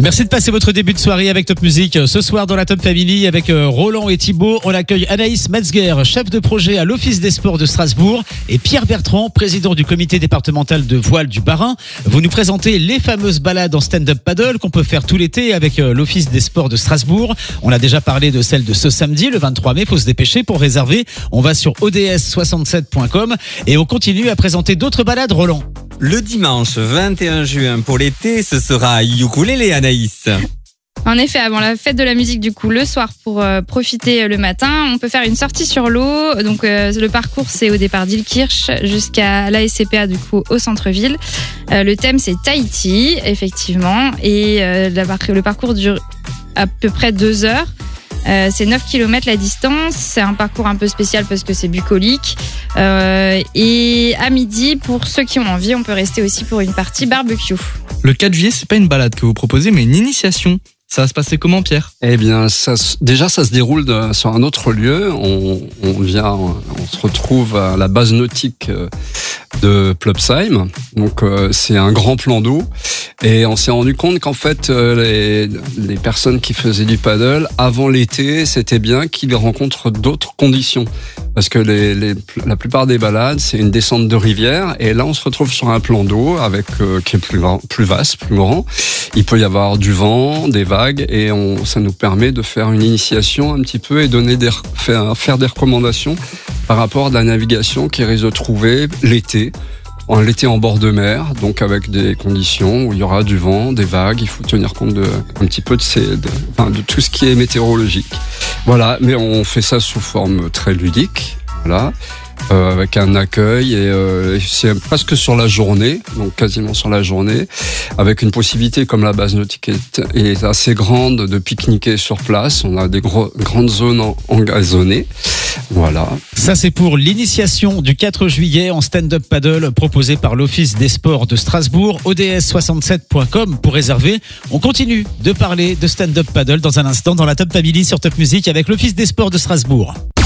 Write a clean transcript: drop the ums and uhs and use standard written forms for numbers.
Merci de passer votre début de soirée avec Top Music. Ce soir dans la Top Family avec Roland et Thibaut, on accueille Anaïs Metzger, chef de projet à l'Office des sports de Strasbourg, et Pierre Bertrand, président du comité départemental de voile du Bas-Rhin. Vous nous présentez les fameuses balades en stand-up paddle qu'on peut faire tout l'été avec l'Office des sports de Strasbourg. On a déjà parlé de celle de ce samedi, le 23 mai. Faut se dépêcher pour réserver. On va sur ods67.com et on continue à présenter d'autres balades, Roland. Le dimanche 21 juin pour l'été, ce sera ukulélé, Anaïs. En effet, avant la fête de la musique, du coup, le soir pour profiter le matin, on peut faire une sortie sur l'eau. Donc, le parcours, c'est au départ d'Ilkirch jusqu'à l'ASCPA, du coup, au centre-ville. Le thème, c'est Tahiti, effectivement. Et le parcours dure à peu près 2 heures. C'est 9 km la distance. C'est un parcours un peu spécial parce que c'est bucolique. Et à midi, pour ceux qui ont envie, on peut rester aussi pour une partie barbecue. Le 4 juillet, c'est pas une balade que vous proposez, mais une initiation. Ça va se passer comment, Pierre ? Eh bien, ça se déroule sur un autre lieu. On se retrouve à la base nautique de Plopsheim. Donc, c'est un grand plan d'eau. Et on s'est rendu compte qu'en fait, les personnes qui faisaient du paddle, avant l'été, c'était bien qu'ils rencontrent d'autres conditions. Parce que la plupart des balades, c'est une descente de rivière. Et là, on se retrouve sur un plan d'eau qui est plus vaste, plus grand. Il peut y avoir du vent, des vagues. Et ça nous permet de faire une initiation un petit peu et faire des recommandations par rapport à la navigation qui risque de trouver l'été en bord de mer, donc avec des conditions où il y aura du vent, des vagues. Il faut tenir compte un petit peu de tout ce qui est météorologique. Voilà, mais on fait ça sous forme très ludique, voilà, avec un accueil et c'est presque sur la journée, donc quasiment sur la journée, avec une possibilité, comme la base nautique est assez grande, de pique-niquer sur place. On a des grandes zones engazonnées. Voilà. Ça, c'est pour l'initiation du 4 juillet en stand-up paddle proposé par l'Office des sports de Strasbourg. ods67.com pour réserver. On continue de parler de stand-up paddle dans un instant dans la Top Family sur Top Music avec l'Office des sports de Strasbourg.